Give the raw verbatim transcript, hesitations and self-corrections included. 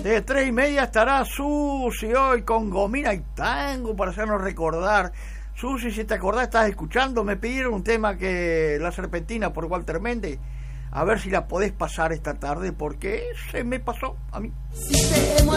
De tres y media estará Susi hoy con Gomina y Tango para hacernos recordar. Susi, si te acordás, estás escuchando, me pidieron un tema que La Serpentina por Walter Méndez. A ver si la podés pasar esta tarde porque se me pasó a mí.